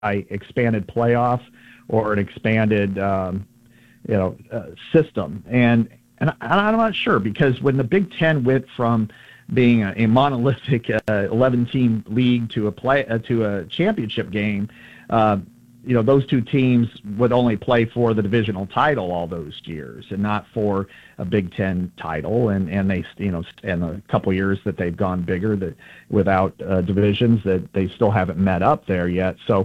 expanded playoff or an expanded system. And I'm not sure, because when the Big Ten went from being a monolithic 11-team league to a championship game, those two teams would only play for the divisional title all those years, and not for a Big Ten title. And they, and a couple years that they've gone bigger that without divisions, that they still haven't met up there yet. So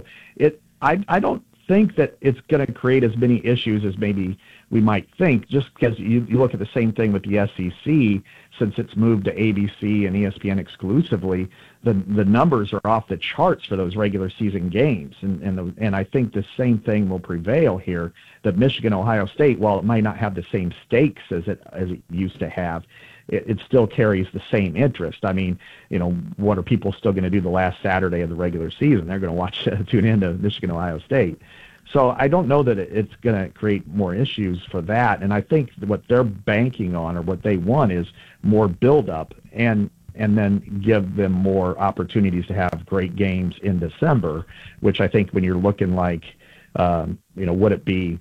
I don't think that it's going to create as many issues as maybe we might think, just because you look at the same thing with the SEC. Since it's moved to ABC and ESPN exclusively, the numbers are off the charts for those regular season games, and I think the same thing will prevail here. That Michigan, Ohio State, while it might not have the same stakes as it used to have, it still carries the same interest. I mean, what are people still going to do the last Saturday of the regular season? They're going to tune into Michigan, Ohio State. So I don't know that it's going to create more issues for that. And I think what they're banking on, or what they want, is more build-up and then give them more opportunities to have great games in December, which I think when you're looking like, would it be,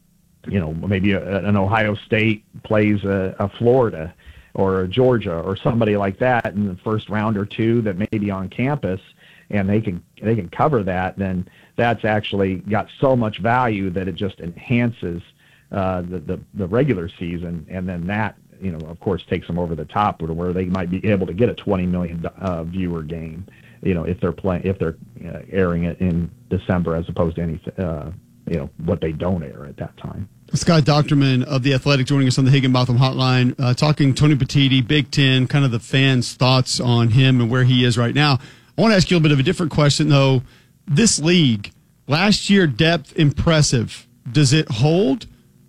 maybe an Ohio State plays a Florida or a Georgia or somebody like that in the first round or two that may be on campus, and they can cover that, then that's actually got so much value that it just enhances the regular season, and then that of course takes them over the top, to where they might be able to get a 20 million viewer game, if they're airing it in December as opposed to anything what they don't air at that time. Scott Docterman of The Athletic joining us on the Higginbotham Hotline, talking Tony Petitti, Big Ten, kind of the fans' thoughts on him and where he is right now. I want to ask you a little bit of a different question, though. This league, last year, depth impressive. Does it hold?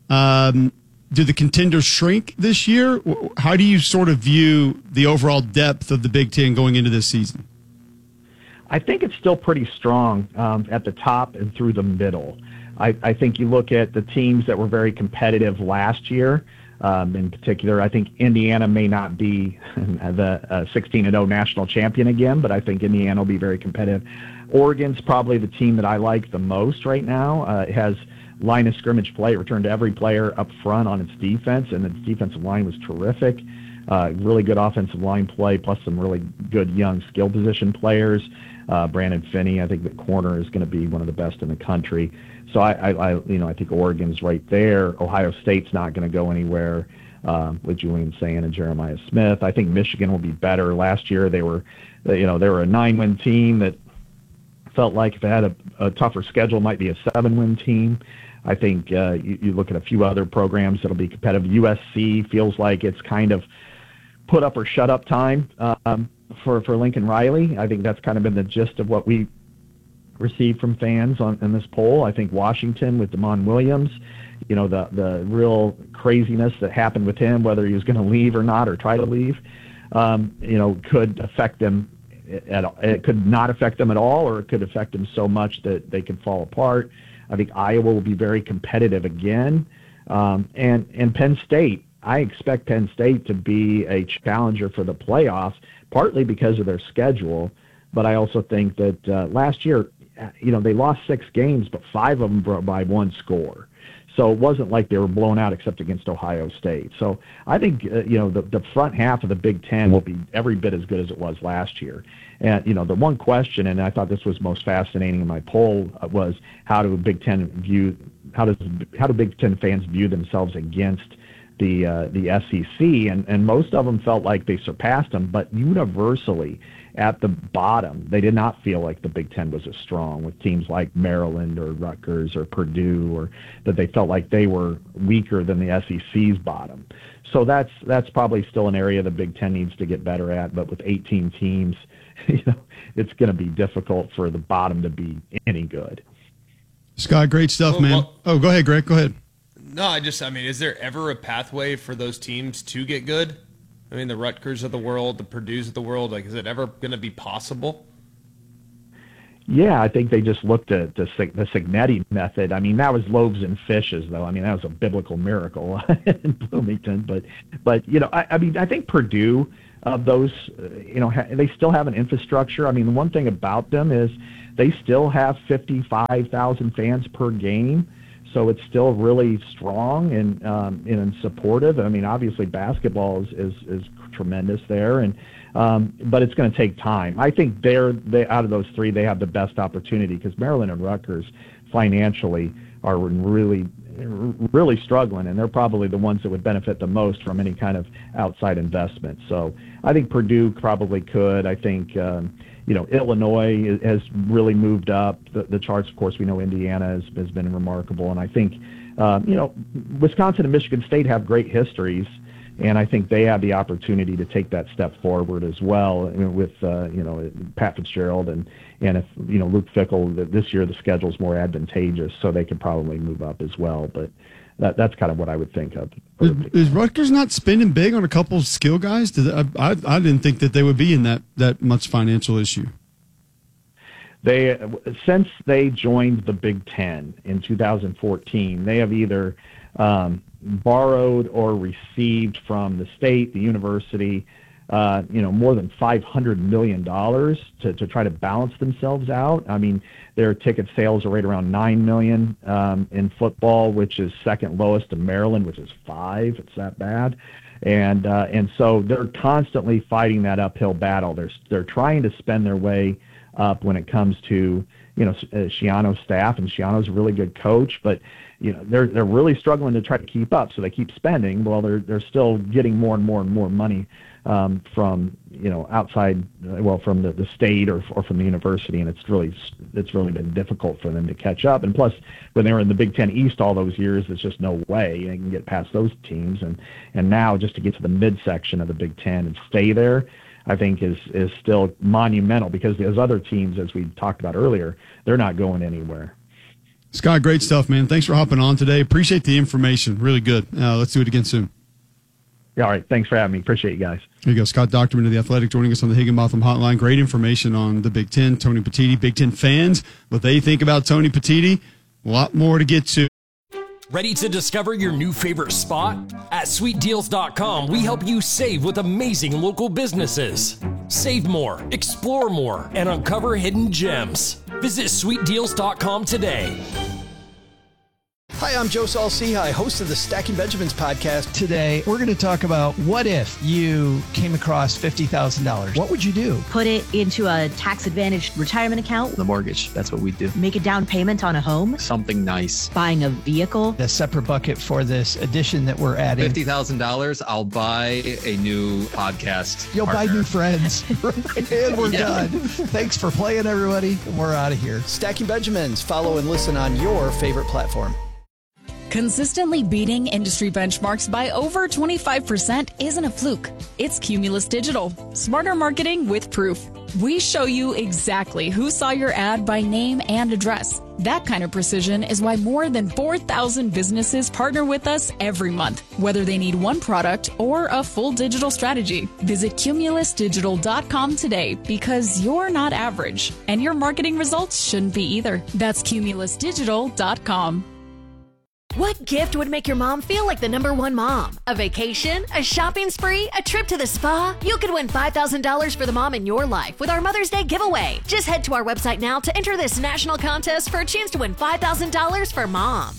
Do the contenders shrink this year? How do you sort of view the overall depth of the Big Ten going into this season? I think it's still pretty strong at the top and through the middle. I think you look at the teams that were very competitive last year. In particular, I think Indiana may not be the 16-0 national champion again, but I think Indiana will be very competitive. Oregon's probably the team that I like the most right now. It has line of scrimmage play. It returned every player up front on its defense, and its defensive line was terrific. Really good offensive line play, plus some really good young skill position players. Brandon Finney, I think the corner is going to be one of the best in the country. So I think Oregon's right there. Ohio State's not going to go anywhere with Julian Sayin and Jeremiah Smith. I think Michigan will be better. Last year they were a 9-win team that felt like if it had a tougher schedule, might be a 7-win team. I think you look at a few other programs that'll be competitive. USC feels like it's kind of put up or shut up time for Lincoln Riley. I think that's kind of been the gist of what we received from fans in this poll. I think Washington with Damon Williams, the real craziness that happened with him, whether he was going to leave or not, or try to leave, could affect them. It could not affect them at all, or it could affect them so much that they could fall apart. I think Iowa will be very competitive again, and Penn State. I expect Penn State to be a challenger for the playoffs, partly because of their schedule, but I also think that last year, they lost 6 games, but 5 of them by 1 score. So it wasn't like they were blown out except against Ohio State. So I think, the front half of the Big Ten will be every bit as good as it was last year. And, the one question, and I thought this was most fascinating in my poll, was how do Big Ten fans view themselves against the SEC? And most of them felt like they surpassed them, but universally at the bottom, they did not feel like the Big Ten was as strong, with teams like Maryland or Rutgers or Purdue, or that they felt like they were weaker than the SEC's bottom. So that's probably still an area the Big Ten needs to get better at. But with 18 teams, it's going to be difficult for the bottom to be any good. Scott, great stuff, man. Go ahead, Greg. Go ahead. No, is there ever a pathway for those teams to get good? I mean, the Rutgers of the world, the Purdues of the world, is it ever going to be possible? Yeah, I think they just looked at the Cignetti method. I mean, that was loaves and fishes, though. I mean, that was a biblical miracle in Bloomington. But I think Purdue of those, they still have an infrastructure. I mean, the one thing about them is they still have 55,000 fans per game. So it's still really strong and supportive. I mean, obviously basketball is tremendous there, but it's going to take time. I think they out of those three, they have the best opportunity because Maryland and Rutgers financially are really struggling, and they're probably the ones that would benefit the most from any kind of outside investment. So I think Purdue probably could. I think Illinois has really moved up the charts. Of course, we know Indiana has been remarkable, and I think Wisconsin and Michigan State have great histories, and I think they have the opportunity to take that step forward as well with Pat Fitzgerald and if Luke Fickell. This year the schedule's more advantageous, so they could probably move up as well. But that's kind of what I would think of. Is Rutgers not spending big on a couple of skill guys? I didn't think that they would be in that much financial issue. Since they joined the Big Ten in 2014, they have either borrowed or received from the state, the university, more than $500 million to try to balance themselves out. I mean, their ticket sales are right around $9 million in football, which is second lowest in Maryland, which is $5 million. It's that bad. And so they're constantly fighting that uphill battle. They're trying to spend their way up when it comes to Schiano's staff, and Schiano's a really good coach, but they're really struggling to try to keep up. So they keep spending while they're still getting more and more and more money from outside, from the state or from the university, and it's really been difficult for them to catch up. And plus, when they were in the Big Ten East all those years, there's just no way they can get past those teams. And now just to get to the midsection of the Big Ten and stay there, I think is still monumental because those other teams, as we talked about earlier, they're not going anywhere. Scott, great stuff, man. Thanks for hopping on today. Appreciate the information. Really good. Let's do it again soon. Yeah, all right. Thanks for having me. Appreciate you guys. There you go. Scott Docterman of The Athletic joining us on the Higginbotham Hotline. Great information on the Big Ten. Tony Petitti, Big Ten fans, what they think about Tony Petitti. A lot more to get to. Ready to discover your new favorite spot? At SweetDeals.com, we help you save with amazing local businesses. Save more, explore more, and uncover hidden gems. Visit SweetDeals.com today. Hi, I'm Joe Saul-Sehy, host of the Stacking Benjamins podcast. Today, we're going to talk about what if you came across $50,000. What would you do? Put it into a tax-advantaged retirement account. The mortgage, that's what we do. Make a down payment on a home. Something nice. Buying a vehicle. A separate bucket for this addition that we're adding. $50,000, I'll buy a new podcast You'll partner. buy new friends. And we're done. Thanks for playing, everybody. We're out of here. Stacking Benjamins. Follow and listen on your favorite platform. Consistently beating industry benchmarks by over 25% isn't a fluke. It's Cumulus Digital. Smarter marketing with proof. We show you exactly who saw your ad by name and address. That kind of precision is why more than 4,000 businesses partner with us every month, whether they need one product or a full digital strategy. Visit cumulusdigital.com today because you're not average, and your marketing results shouldn't be either. That's cumulusdigital.com. What gift would make your mom feel like the #1 mom? A vacation? A shopping spree? A trip to the spa? You could win $5,000 for the mom in your life with our Mother's Day giveaway. Just head to our website now to enter this national contest for a chance to win $5,000 for mom.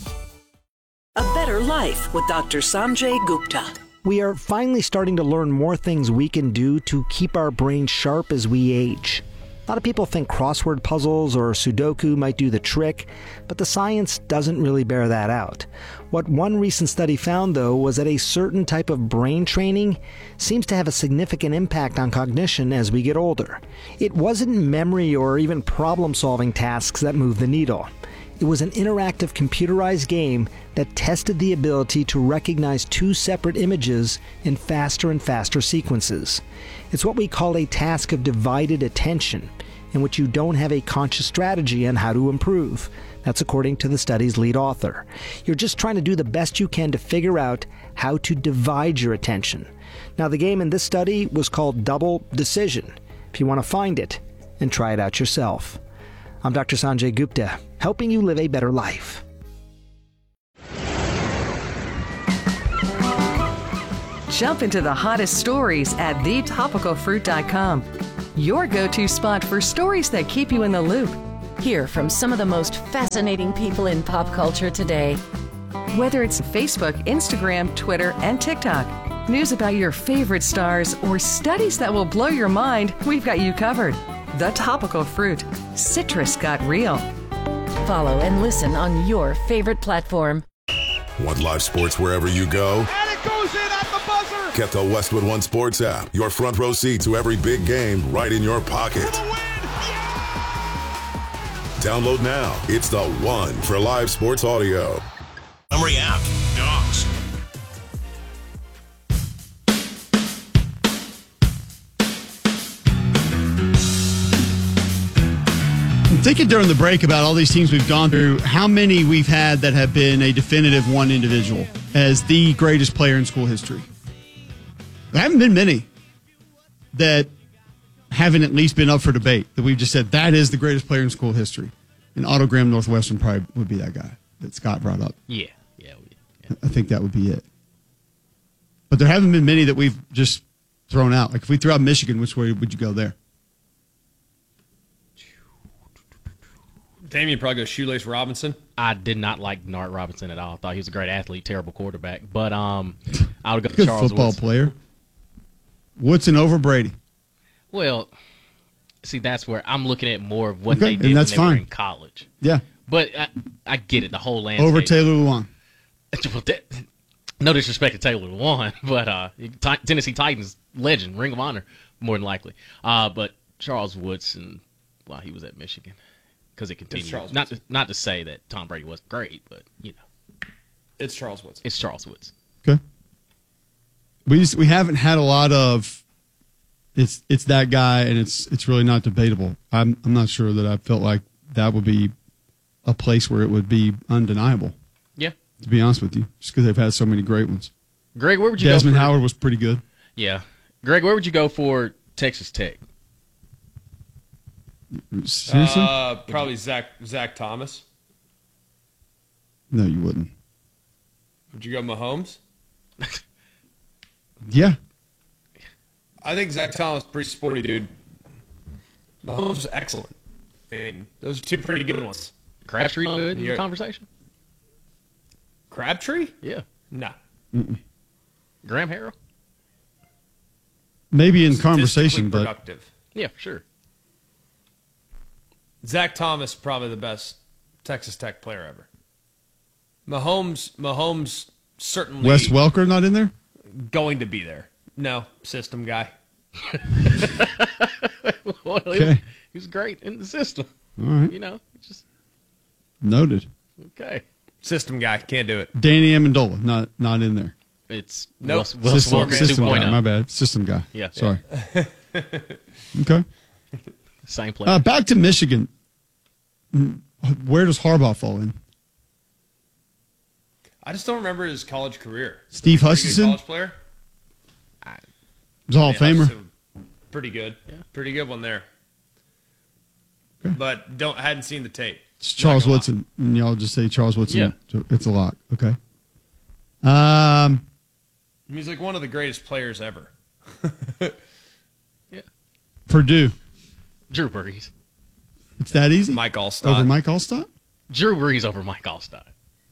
A Better Life with Dr. Sanjay Gupta. We are finally starting to learn more things we can do to keep our brains sharp as we age. A lot of people think crossword puzzles or Sudoku might do the trick, but the science doesn't really bear that out. What one recent study found, though, was that a certain type of brain training seems to have a significant impact on cognition as we get older. It wasn't memory or even problem-solving tasks that moved the needle. It was an interactive computerized game that tested the ability to recognize two separate images in faster and faster sequences. It's what we call a task of divided attention, in which you don't have a conscious strategy on how to improve. That's according to the study's lead author. You're just trying to do the best you can to figure out how to divide your attention. Now, the game in this study was called Double Decision. If you want to find it and try it out yourself. I'm Dr. Sanjay Gupta, helping you live a better life. Jump into the hottest stories at thetopicalfruit.com. Your go-to spot for stories that keep you in the loop. Hear from some of the most fascinating people in pop culture today. Whether it's Facebook, Instagram, Twitter, and TikTok, news about your favorite stars, or studies that will blow your mind, we've got you covered. The Topical Fruit. Citrus got real. Follow and listen on your favorite platform. Want live sports wherever you go? And it goes in at the buzzer! Get the Westwood One Sports app. Your front row seat to every big game right in your pocket. For the win! Yeah! Download now. It's the one for live sports audio. Montgomery app. Dogs. I'm thinking during the break about all these teams we've gone through, how many we've had that have been a definitive one individual as the greatest player in school history. There haven't been many that haven't at least been up for debate, that we've just said that is the greatest player in school history. And Otto Graham Northwestern probably would be that guy that Scott brought up. Yeah. I think that would be it. But there haven't been many that we've just thrown out. Like if we threw out Michigan, which way would you go there? Damien probably go Shoelace Robinson. I did not like Nart Robinson at all. I thought he was a great athlete, terrible quarterback. But I would go Good Charles football Woodson. player. Woodson over Brady. Well, see, that's where I'm looking at more of what they and did when that's they fine. were in college. Yeah. But I get it, the whole landscape. Over Taylor Lewan. No disrespect to Taylor Lewan, but Tennessee Titans legend, Ring of Honor, more than likely. But Charles Woodson, while he was at Michigan, because it continued. Not to say that Tom Brady wasn't great, but you know, it's Charles Woodson. It's Charles Woodson. Okay. We haven't had a lot of it's that guy, and it's really not debatable. I'm not sure that I felt like that would be a place where it would be undeniable. Yeah. To be honest with you, just because they've had so many great ones. Greg, where would you Desmond go? Howard was pretty good. Yeah. Greg, where would you go for Texas Tech? Seriously? Probably Zach Thomas. No, you wouldn't. Would you go Mahomes? Yeah. I think Zach Thomas is pretty sporty, dude. Mahomes was excellent. I mean, those are two pretty good ones. Crabtree good in the conversation? Crabtree? Yeah. No. Graham Harrell? Maybe in conversation, but productive. Yeah, for sure. Zach Thomas, probably the best Texas Tech player ever. Mahomes certainly. Wes Welker not in there? Going to be there. No, system guy. Well, Okay. He was great in the system. All right. You know, just Noted. okay. System guy, can't do it. Danny Amendola not in there. It's Nope. Wes Welker System 2.0. guy. My bad. System guy. Yeah. Sorry. Okay. Same player. Back to Michigan. Where does Harbaugh fall in? I just don't remember his college career. Steve Pretty good Hutchinson? college player. He's a Hall of Famer. Hutchinson, pretty good. Yeah. Pretty good one there. Okay. But hadn't seen the tape. It's Charles Woodson. And y'all just say Charles Woodson. Yeah. It's a lock. Okay. He's like one of the greatest players ever. Yeah. Purdue. Drew Brees. It's that easy? Mike Allstott. Over Mike Allstott? Drew Brees over Mike Allstott.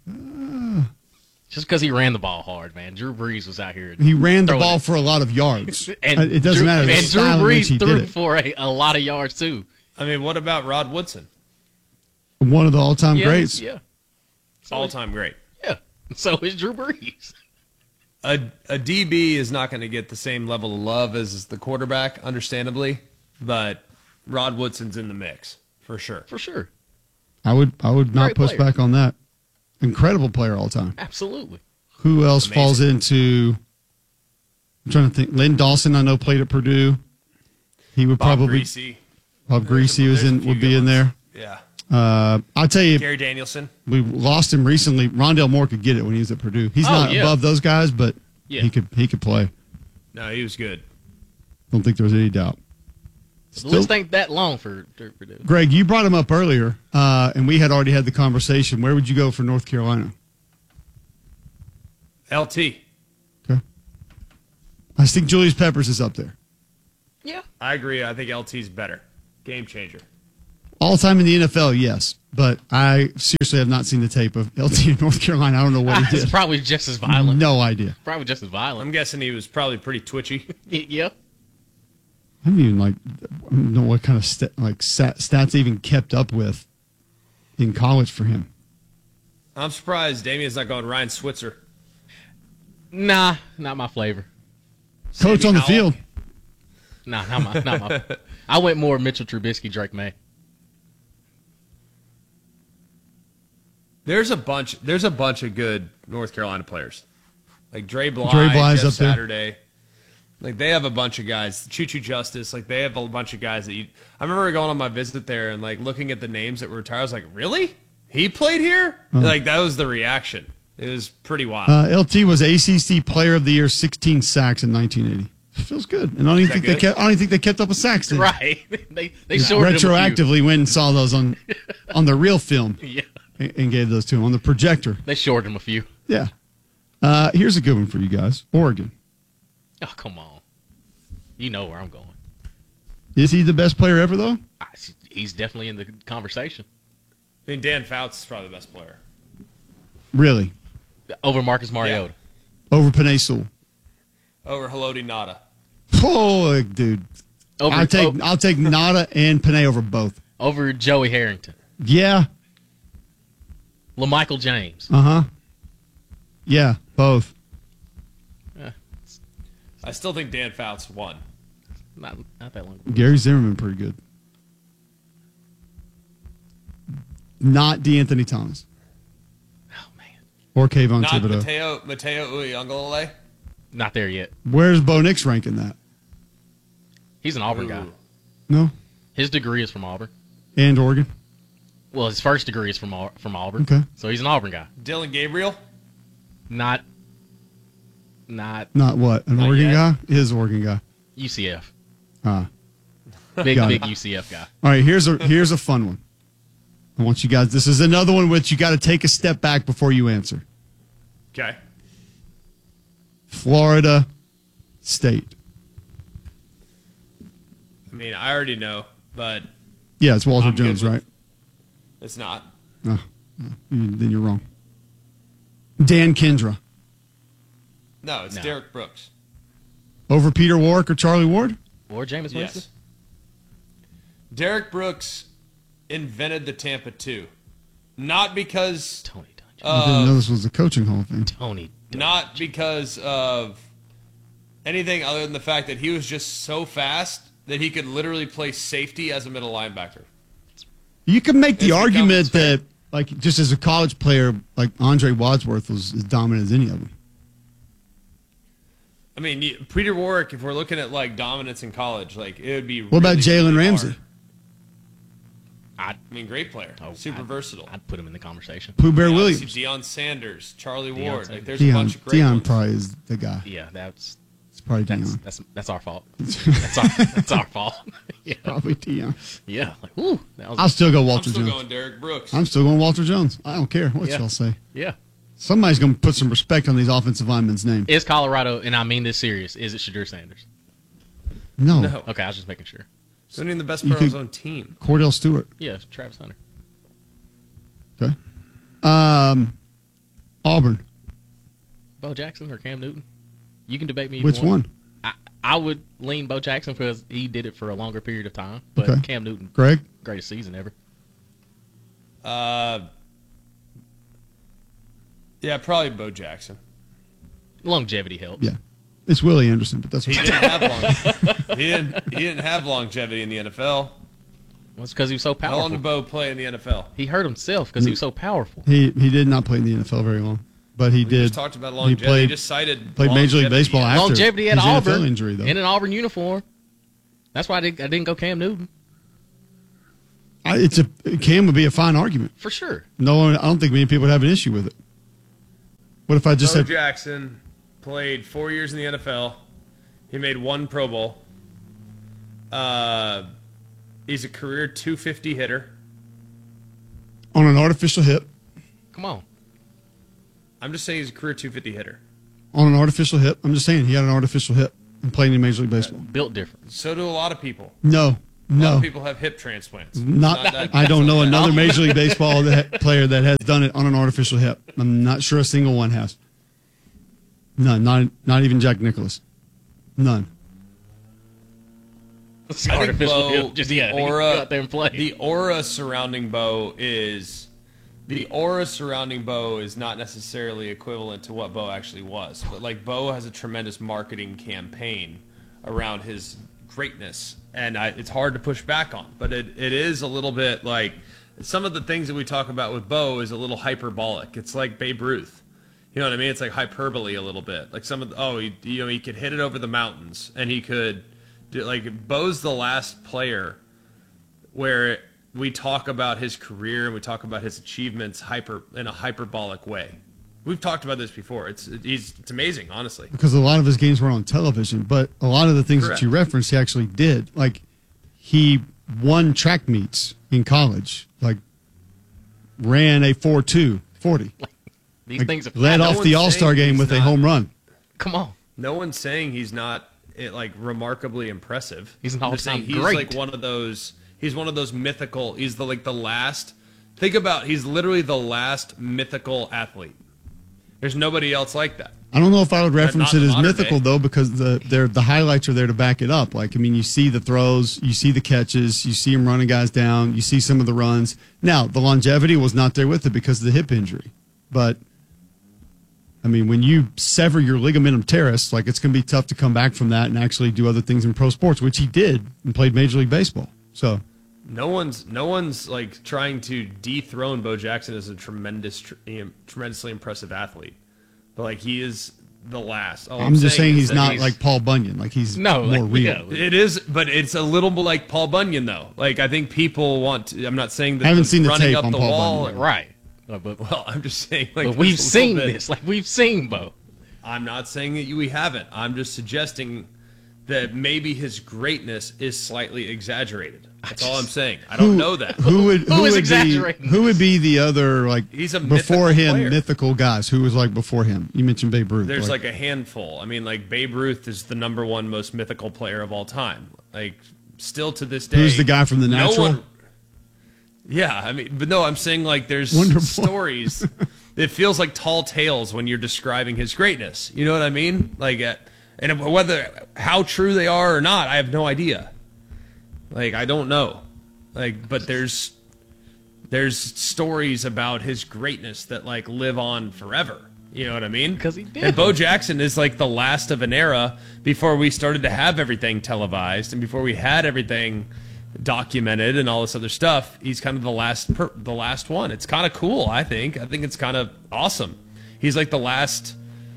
Just because he ran the ball hard, man. Drew Brees was out here. He ran the throwing ball it. for a lot of yards. And It doesn't matter. the And Drew style in which he Brees did threw it. for a lot of yards, too. I mean, what about Rod Woodson? One of the all-time Yeah, greats. Yeah. All-time great. Yeah. So is Drew Brees. A DB is not going to get the same level of love as the quarterback, understandably, but Rod Woodson's in the mix for sure. For sure. I would not Great push player. back on that. Incredible player all time. Absolutely. Who else Amazing. falls into? I'm trying to think. Lynn Dawson, I know, played at Purdue. He would Bob probably. Greasy. Bob Greasy There's a few would be good in ones. there. Yeah. I'll tell you, Gary Danielson. we lost him recently. Rondale Moore could get it when he was at Purdue. He's Oh, not yeah. above those guys, but Yeah. he could play. No, he was good. Don't think there was any doubt. The list ain't that long for Purdue. Greg, you brought him up earlier, and we had already had the conversation. Where would you go for North Carolina? LT. Okay. I think Julius Peppers is up there. Yeah. I agree. I think LT's better. Game changer. All time in the NFL, yes. But I seriously have not seen the tape of LT in North Carolina. I don't know what he did. It's probably just as violent. No idea. Probably just as violent. I'm guessing he was probably pretty twitchy. Yeah. I don't even know what kind of stats even kept up with in college for him. I'm surprised Damian's not going Ryan Switzer. Nah, not my flavor. Coach on the field. Nah, not my. I went more Mitchell Trubisky, Drake May. There's a bunch of good North Carolina players, like Dre Bly, Bly's Jeff up there. Saturday. Like they have a bunch of guys, Choo Choo Justice. Like they have a bunch of guys that I remember going on my visit there and like looking at the names that were retired. I was like, really? He played here? Like that was the reaction. It was pretty wild. LT was ACC Player of the Year, 16 sacks in 1980. Feels good. And I don't even think they kept up with sacks. Right. They shorted retroactively went and saw those on the real film. Yeah. And gave those to him on the projector. They shorted him a few. Yeah. Here's a good one for you guys. Oregon. Oh, come on. You know where I'm going. Is he the best player ever, though? He's definitely in the conversation. I mean, Dan Fouts is probably the best player. Really? Over Marcus Mariota. Yeah. Over Penei Sewell. Over Haloti Ngata. Oh, dude. I'll take Nada and Penei over both. Over Joey Harrington. Yeah. LaMichael James. Uh-huh. Yeah, both. I still think Dan Fouts won. Not that long ago. Gary Zimmerman, pretty good. Not DeAnthony Thomas. Oh, man. Or Kayvon Not Thibodeau. Mateo Uiagalelei. Not there yet. Where's Bo Nix ranking that? He's an Auburn guy. No. His degree is from Auburn. And Oregon? Well, his first degree is from Auburn. Okay. So he's an Auburn guy. Dylan Gabriel? Not what? An Oregon guy? His Oregon guy. UCF. Big UCF guy. All right, here's a fun one. I want you guys, this is another one which you got to take a step back before you answer. Okay. Florida State. I mean, I already know, but... Yeah, it's Walter Jones, right? It's not. No, then you're wrong. Dan Kendra. No, it's Derek Brooks. Over Peter Warwick or Charlie Ward? Or Jameis Winston? Yes. Derek Brooks invented the Tampa 2. Not because... Tony Dungy. I didn't know this was the coaching Hall of Fame. Tony Dungy. Not because of anything other than the fact that he was just so fast that he could literally play safety as a middle linebacker. You can make the argument that, like, just as a college player, like Andre Wadsworth was as dominant as any of them. I mean, Peter Warwick, if we're looking at, like, dominance in college, like, it would be What about Jalen Ramsey? I mean, great player. Super versatile. I'd put him in the conversation. Pooh Bear Williams. Deion Sanders, Charlie Ward. Like, there's Deion, a bunch of great Deion ones. probably is the guy. Yeah, it's probably Deion. That's our fault. That's our fault. Yeah. Probably Deion. Yeah. Like, ooh, I'll still go Walter Jones. I'm still going Derek Brooks. I'm still going Walter Jones. I don't care what y'all say. Yeah. Somebody's going to put some respect on these offensive linemen's names. Is Colorado, and I mean this serious, is it Shadur Sanders? No. Okay, I was just making sure. He's not even the best player on his own team. Cordell Stewart. Yeah, Travis Hunter. Okay. Auburn. Bo Jackson or Cam Newton? You can debate me. Which one? I would lean Bo Jackson because he did it for a longer period of time. But Okay. Cam Newton, Greg? greatest season ever. Yeah, probably Bo Jackson. Longevity helps. Yeah. It's Willie Anderson, but that's He what didn't have longevity in the NFL. Well, it's because he was so How powerful. long did Bo play in the NFL? He hurt himself because he was so powerful. He did not play in the NFL very long, but he did. Just talked about longevity. He just cited played Major League longevity. Baseball after Longevity at his Auburn NFL injury, though. in an Auburn uniform. That's why I didn't go Cam Newton. Cam would be a fine argument For sure. No one. I don't think many people would have an issue with it. What if I just Bo said Jackson played 4 years in the NFL. He made one Pro Bowl. He's a career 250 hitter. on an artificial hip? Come on. I'm just saying he's a career 250 hitter. On an artificial hip? I'm just saying he had an artificial hip. playing in Major League Baseball. Built different. So do a lot of people. No. A lot of people have hip transplants. I don't know another Major League Baseball player that has done it on an artificial hip. I'm not sure a single one has. None. Not even Jack Nicklaus. None. I think Bo, go out there and play. The aura surrounding Bo is not necessarily equivalent to what Bo actually was. But like Bo has a tremendous marketing campaign around his greatness, and it's hard to push back on. But it is a little bit like some of the things that we talk about with Bo is a little hyperbolic. It's like Babe Ruth. You know what I mean? It's like hyperbole a little bit. Like he could hit it over the mountains, and he could do, like Bo's the last player where we talk about his career and we talk about his achievements in a hyperbolic way. We've talked about this before. It's amazing, honestly. Because a lot of his games were on television, but a lot of the things that you referenced, he actually did. Like, he won track meets in college. Like, ran a 4.2 40. These things are led off the All-Star game with a home run. Come on. No one's saying he's not remarkably impressive. He's an all-time great. He's like one of those. He's one of those mythical. He's the last. Think about. He's literally the last mythical athlete. There's nobody else like that. I don't know if I would reference it as mythical, though, because the highlights are there to back it up. Like, I mean, you see the throws, you see the catches, you see him running guys down, you see some of the runs. Now, the longevity was not there with it because of the hip injury. But, I mean, when you sever your ligamentum teres, like, it's going to be tough to come back from that and actually do other things in pro sports, which he did and played Major League Baseball. So no one's like trying to dethrone Bo Jackson as a tremendously impressive athlete, but like he is the last. I'm just saying he's not like Paul Bunyan. Like he's more real. Yeah, it is, but it's a little bit like Paul Bunyan though. Like I think people want to. I'm not saying that I haven't seen the running tape up on the Paul wall, Bunyan. Right. Well, I'm just saying like but we've seen this. Like we've seen Bo. I'm not saying that we haven't. I'm just suggesting that maybe his greatness is slightly exaggerated. That's all I'm saying. I don't know that. Who would be the other, like, he's a before him, player. Mythical guys? Who was like before him? You mentioned Babe Ruth. There's like a handful. I mean, like Babe Ruth is the number one most mythical player of all time. Like, still to this day. Who's the guy from The Natural? Yeah, I mean, but no, I'm saying like there's stories. It feels like tall tales when you're describing his greatness. You know what I mean? Like, and how true they are or not, I have no idea. Like, I don't know. Like, but there's stories about his greatness that like live on forever. You know what I mean? Because he did. And Bo Jackson is like the last of an era before we started to have everything televised and before we had everything documented and all this other stuff. He's kind of the last one. It's kind of cool, I think. I think it's kind of awesome. He's like the last.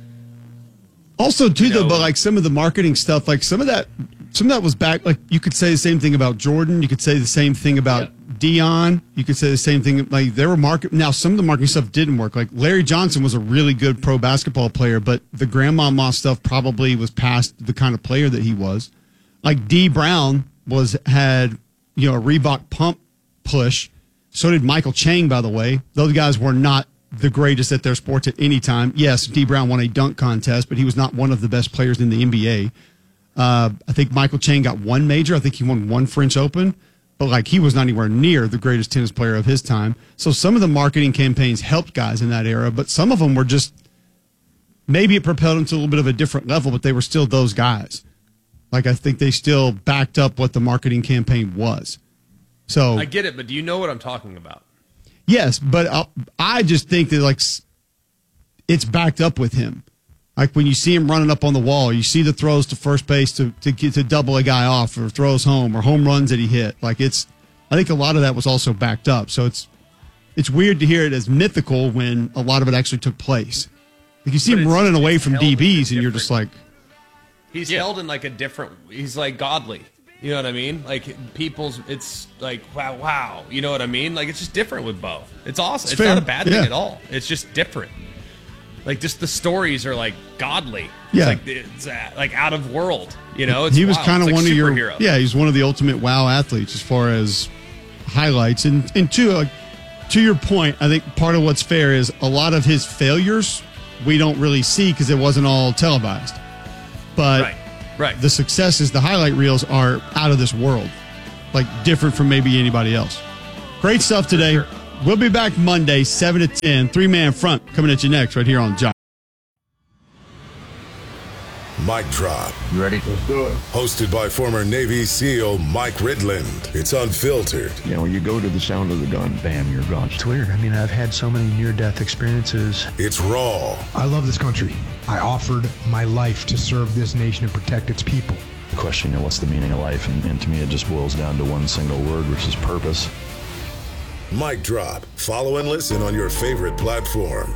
Also, too, though, but like some of the marketing stuff, like some of that was back. Like you could say the same thing about Jordan. You could say the same thing about Dion. You could say the same thing. Like there were now some of the marketing stuff didn't work. Like Larry Johnson was a really good pro basketball player, but the grandmama stuff probably was past the kind of player that he was. Like D Brown had a Reebok pump push. So did Michael Chang, by the way. Those guys were not the greatest at their sports at any time. Yes, D Brown won a dunk contest, but he was not one of the best players in the NBA. I think Michael Chang got one major. I think he won one French Open, but like he was not anywhere near the greatest tennis player of his time. So some of the marketing campaigns helped guys in that era, but some of them were just, maybe it propelled them to a little bit of a different level, but they were still those guys. Like I think they still backed up what the marketing campaign was. So I get it, but do you know what I'm talking about? Yes, but I just think that like it's backed up with him. Like when you see him running up on the wall, you see the throws to first base to get to double a guy off, or throws home, or home runs that he hit. Like I think a lot of that was also backed up. So it's weird to hear it as mythical when a lot of it actually took place. Like you see him running away from DBs, and you're just like, he's held in like a different. He's like godly. You know what I mean? Like it's like wow. You know what I mean? Like it's just different with Bo. It's awesome. It's not a bad thing at all. It's just different. Like just the stories are like godly. Yeah. It's like out of world. You know, he was kind of like one of your he's one of the ultimate wow athletes as far as highlights. And to your point, I think part of what's fair is a lot of his failures we don't really see because it wasn't all televised. But Right. The successes, the highlight reels are out of this world, like different from maybe anybody else. Great stuff today. Sure. We'll be back Monday, 7 to 10, 3-man front coming at you next right here on Jock. Mic Drop. You ready? Let's do it. Hosted by former Navy SEAL Mike Ridland. It's unfiltered. You know, when you go to the sound of the gun, bam, you're gone. It's weird. I mean, I've had so many near-death experiences. It's raw. I love this country. I offered my life to serve this nation and protect its people. The question, what's the meaning of life? And to me, it just boils down to one single word, which is purpose. Mic Drop. Follow and listen on your favorite platform.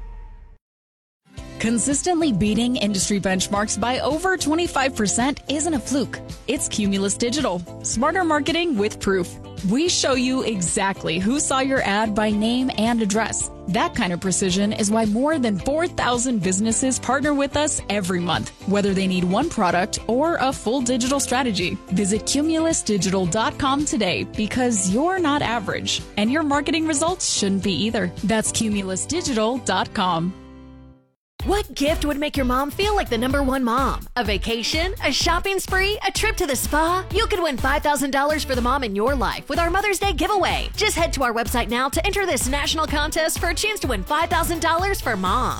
Consistently beating industry benchmarks by over 25% isn't a fluke. It's Cumulus Digital. Smarter marketing with proof. We show you exactly who saw your ad by name and address. That kind of precision is why more than 4,000 businesses partner with us every month, whether they need one product or a full digital strategy. Visit cumulusdigital.com today because you're not average, and your marketing results shouldn't be either. That's cumulusdigital.com. What gift would make your mom feel like the number one mom? A vacation? A shopping spree? A trip to the spa? You could win $5,000 for the mom in your life with our Mother's Day giveaway. Just head to our website now to enter this national contest for a chance to win $5,000 for mom.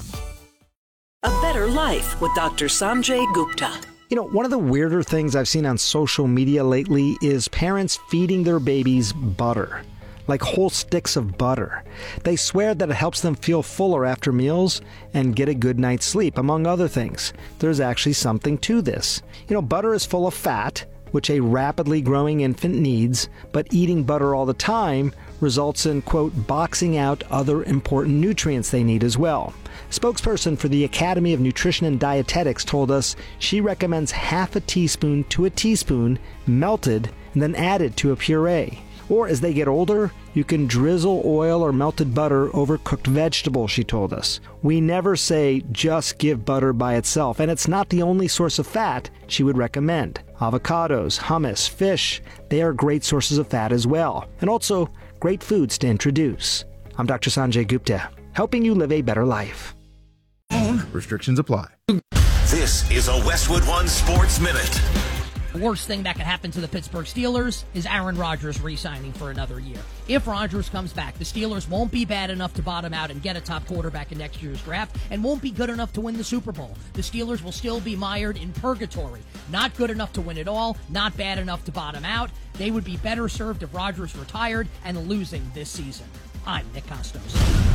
A Better Life with Dr. Sanjay Gupta. You know, one of the weirder things I've seen on social media lately is parents feeding their babies butter. Like whole sticks of butter. They swear that it helps them feel fuller after meals and get a good night's sleep, among other things. There's actually something to this. You know, butter is full of fat, which a rapidly growing infant needs, but eating butter all the time results in, quote, boxing out other important nutrients they need as well. Spokesperson for the Academy of Nutrition and Dietetics told us she recommends half a teaspoon to a teaspoon melted and then added to a puree. Or as they get older, you can drizzle oil or melted butter over cooked vegetables, she told us. We never say just give butter by itself, and it's not the only source of fat she would recommend. Avocados, hummus, fish, they are great sources of fat as well, and also great foods to introduce. I'm Dr. Sanjay Gupta, helping you live a better life. Restrictions apply. This is a Westwood One Sports Minute. The worst thing that could happen to the Pittsburgh Steelers is Aaron Rodgers re-signing for another year. If Rodgers comes back, the Steelers won't be bad enough to bottom out and get a top quarterback in next year's draft and won't be good enough to win the Super Bowl. The Steelers will still be mired in purgatory. Not good enough to win it all, not bad enough to bottom out. They would be better served if Rodgers retired and losing this season. I'm Nick Costos.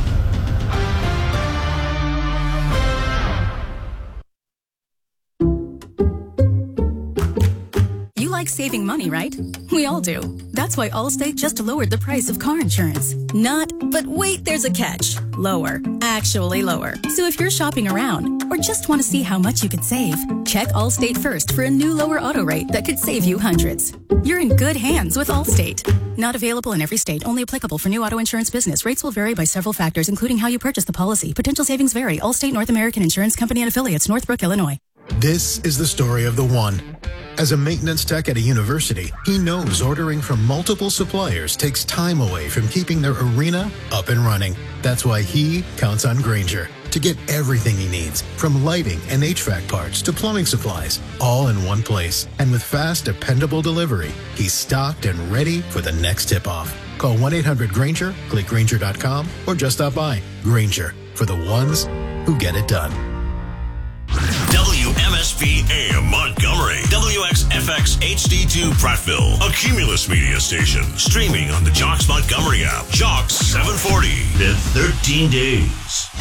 You like saving money, right? We all do. That's why Allstate just lowered the price of car insurance. But wait, there's a catch. Lower. Actually lower. So if you're shopping around or just want to see how much you could save, check Allstate first for a new lower auto rate that could save you hundreds. You're in good hands with Allstate. Not available in every state. Only applicable for new auto insurance business. Rates will vary by several factors, including how you purchase the policy. Potential savings vary. Allstate North American Insurance Company and Affiliates, Northbrook, Illinois. This is the story of the one. As a maintenance tech at a university, he knows ordering from multiple suppliers takes time away from keeping their arena up and running. That's why he counts on Grainger to get everything he needs, from lighting and HVAC parts to plumbing supplies, all in one place. And with fast, dependable delivery, he's stocked and ready for the next tip-off. Call 1-800-GRAINGER, click Grainger.com, or just stop by. Grainger, for the ones who get it done. WMSP AM Montgomery, WXFX HD2 Prattville, a Cumulus media station, streaming on the Jocks Montgomery app. Jocks 740. Fifth 13 days.